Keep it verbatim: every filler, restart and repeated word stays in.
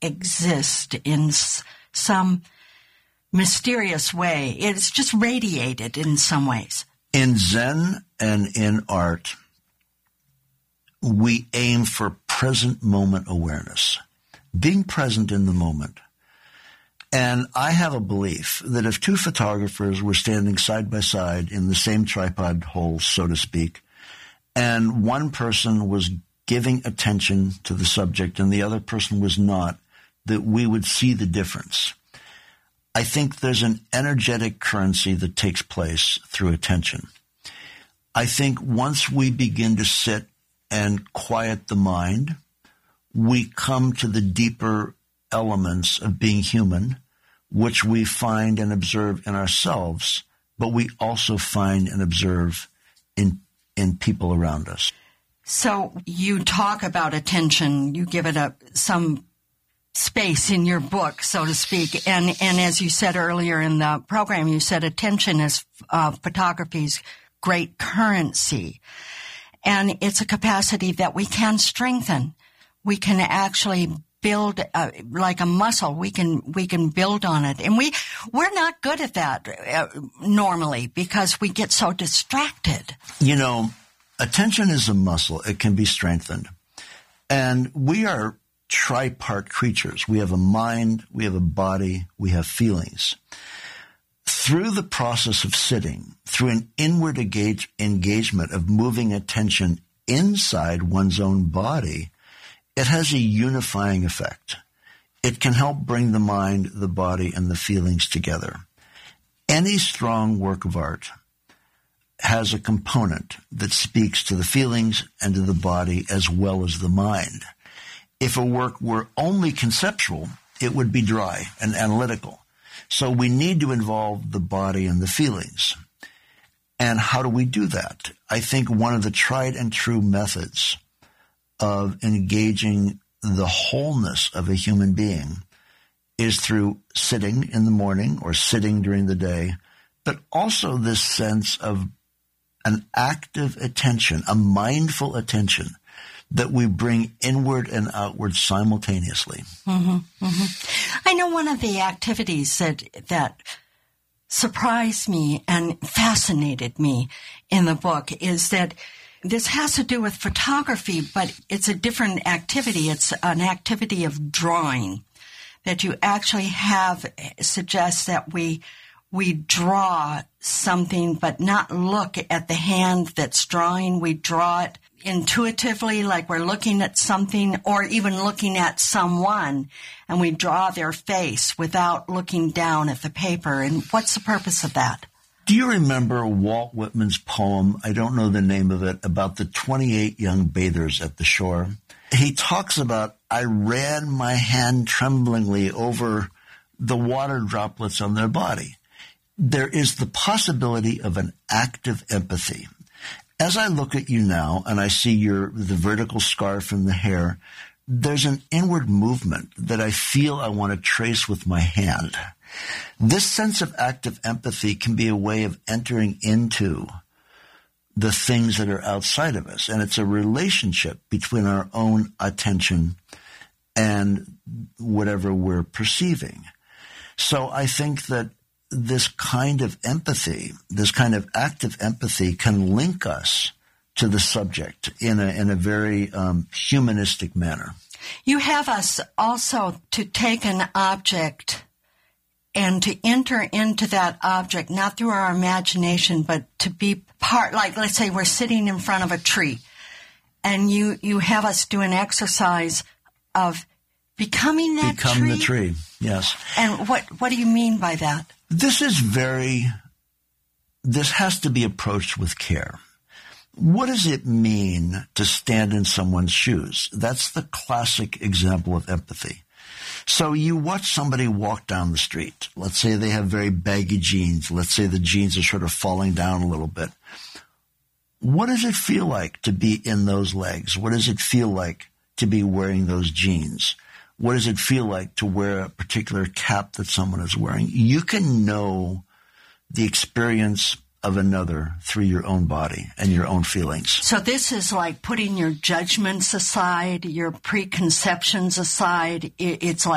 exist in s- some mysterious way. It's just radiated in some ways. In Zen and in art, we aim for present moment awareness, being present in the moment. And I have a belief that if two photographers were standing side by side in the same tripod hole, so to speak, and one person was giving attention to the subject and the other person was not, that we would see the difference. I think there's an energetic currency that takes place through attention. I think once we begin to sit and quiet the mind, we come to the deeper elements of being human, which we find and observe in ourselves, but we also find and observe in in people around us. So you talk about attention, you give it a some space in your book, so to speak, and and as you said earlier in the program, you said attention is uh, photography's great currency, and it's a capacity that we can strengthen. We can actually build uh, like a muscle. We can we can build on it, and we we're not good at that uh, normally because we get so distracted. You know, attention is a muscle. It can be strengthened, and we are tripart creatures. We have a mind, we have a body, we have feelings. Through the process of sitting, through an inward engage, engagement of moving attention inside one's own body, it has a unifying effect. It can help bring the mind, the body, and the feelings together. Any strong work of art has a component that speaks to the feelings and to the body as well as the mind. If a work were only conceptual, it would be dry and analytical. So we need to involve the body and the feelings. And how do we do that? I think one of the tried and true methods of engaging the wholeness of a human being is through sitting in the morning or sitting during the day, but also this sense of an active attention, a mindful attention that we bring inward and outward simultaneously. Mm-hmm, mm-hmm. I know one of the activities that that surprised me and fascinated me in the book is that this has to do with photography, but it's a different activity. It's an activity of drawing that you actually have suggests that we we draw something, but not look at the hand that's drawing. We draw it intuitively, like we're looking at something or even looking at someone, and we draw their face without looking down at the paper. And what's the purpose of that? Do you remember Walt Whitman's poem, I don't know the name of it, about the twenty-eight young bathers at the shore? He talks about, I ran my hand tremblingly over the water droplets on their body. There is the possibility of an active empathy. As I look at you now and I see your the vertical scarf and the hair, there's an inward movement that I feel I want to trace with my hand. This sense of active empathy can be a way of entering into the things that are outside of us. And it's a relationship between our own attention and whatever we're perceiving. So I think that this kind of empathy, this kind of active empathy can link us to the subject in a, in a very um, humanistic manner. You have us also to take an object and to enter into that object, not through our imagination, but to be part, like let's say we're sitting in front of a tree, and you, you have us do an exercise of becoming that Become tree? the tree, yes. And what, what do you mean by that? This is very, this has to be approached with care. What does it mean to stand in someone's shoes? That's the classic example of empathy. So you watch somebody walk down the street. Let's say they have very baggy jeans. Let's say the jeans are sort of falling down a little bit. What does it feel like to be in those legs? What does it feel like to be wearing those jeans? What does it feel like to wear a particular cap that someone is wearing? You can know the experience of another through your own body and your own feelings. So this is like putting your judgments aside, your preconceptions aside. It's like